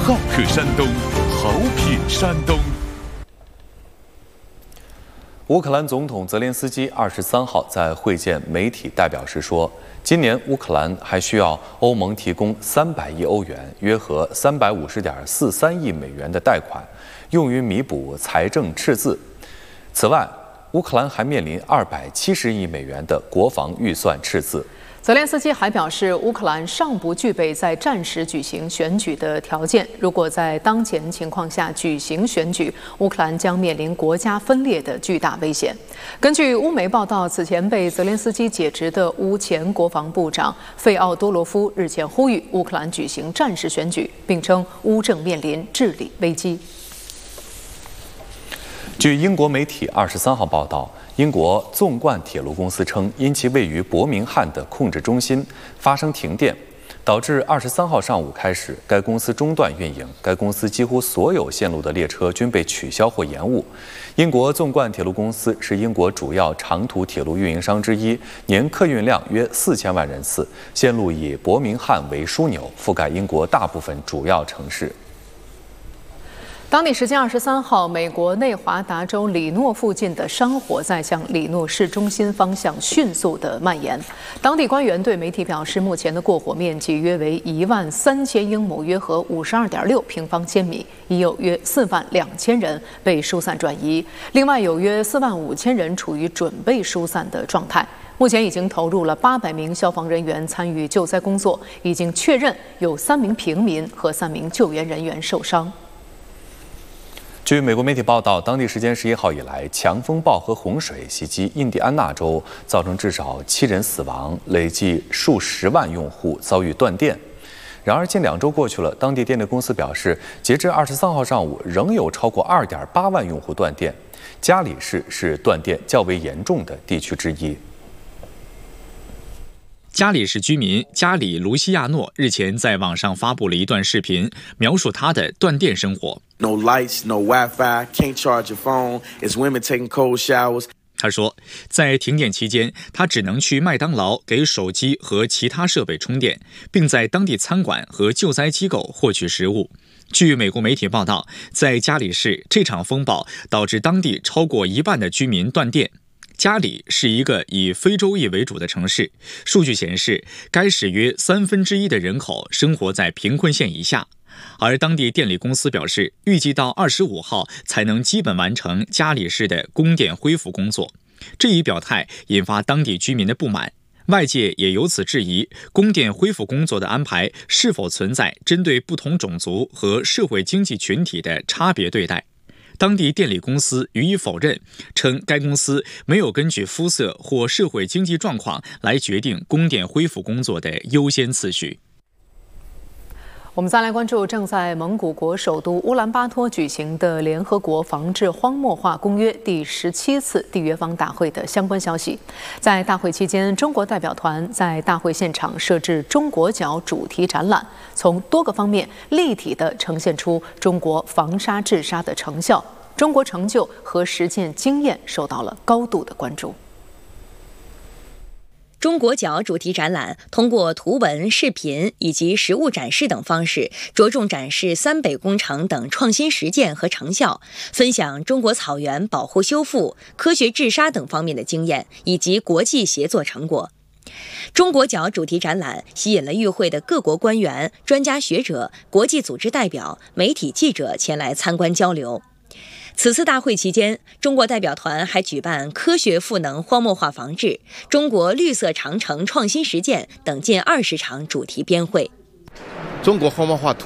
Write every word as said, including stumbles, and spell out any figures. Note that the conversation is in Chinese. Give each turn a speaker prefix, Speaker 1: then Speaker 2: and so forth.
Speaker 1: 好客山东，好品山东。
Speaker 2: 乌克兰总统泽连斯基二十三号在会见媒体代表时说，今年乌克兰还需要欧盟提供三百亿欧元，约合三百五十点四三亿美元的贷款，用于弥补财政赤字。此外，乌克兰还面临二百七十亿美元的国防预算赤字。
Speaker 3: 泽连斯基还表示，乌克兰尚不具备在战时举行选举的条件。如果在当前情况下举行选举，乌克兰将面临国家分裂的巨大危险。根据乌媒报道，此前被泽连斯基解职的乌前国防部长费奥多罗夫日前呼吁乌克兰举行战时选举，并称乌正面临治理危机。
Speaker 2: 据英国媒体二十三号报道，英国纵贯铁路公司称，因其位于伯明翰的控制中心发生停电，导致二十三号上午开始，该公司中断运营。该公司几乎所有线路的列车均被取消或延误。英国纵贯铁路公司是英国主要长途铁路运营商之一，年客运量约四千万人次，线路以伯明翰为枢纽，覆盖英国大部分主要城市。
Speaker 3: 当地时间二十三号，美国内华达州里诺附近的山火在向里诺市中心方向迅速地蔓延。当地官员对媒体表示，目前的过火面积约为一万三千英亩，约合五十二点六平方千米，已有约四万两千人被疏散转移，另外有约四万五千人处于准备疏散的状态。目前已经投入了八百名消防人员参与救灾工作，已经确认有三名平民和三名救援人员受伤。
Speaker 2: 据美国媒体报道，当地时间十一号以来，强风暴和洪水袭击印第安纳州，造成至少七人死亡，累计数十万用户遭遇断电。然而，近两周过去了，当地电力公司表示，截至二十三号上午，仍有超过二点八万用户断电。加里市是断电较为严重的地区之一。
Speaker 4: 加里市居民加里卢西亚诺日前在网上发布了一段视频，描述他的断电生活。
Speaker 5: No lights, no Wi-Fi, can't charge your phone. It's women taking cold showers.
Speaker 4: 他说，在停电期间，他只能去麦当劳给手机和其他设备充电，并在当地餐馆和救灾机构获取食物。据美国媒体报道，在加里市，这场风暴导致当地超过一半的居民断电。加里是一个以非洲裔为主的城市，数据显示，该市约三分之一的人口生活在贫困线以下。而当地电力公司表示，预计到二十五号才能基本完成加里市的供电恢复工作。这一表态引发当地居民的不满，外界也由此质疑供电恢复工作的安排是否存在针对不同种族和社会经济群体的差别对待。当地电力公司予以否认，称该公司没有根据肤色或社会经济状况来决定供电恢复工作的优先次序。
Speaker 3: 我们再来关注正在蒙古国首都乌兰巴托举行的联合国防治荒漠化公约第十七次缔约方大会的相关消息。在大会期间，中国代表团在大会现场设置中国角主题展览，从多个方面立体地呈现出中国防沙治沙的成效，中国成就和实践经验受到了高度的关注。
Speaker 6: 中国角主题展览通过图文、视频以及实物展示等方式，着重展示三北工程等创新实践和成效，分享中国草原保护修复、科学治沙等方面的经验以及国际协作成果。中国角主题展览吸引了与会的各国官员、专家学者、国际组织代表、媒体记者前来参观交流。此次大会期间，中国代表团还举办科学赋能荒漠化防治、中国绿色长城创新实践等近二十场主题编会。
Speaker 7: 中国荒漠化图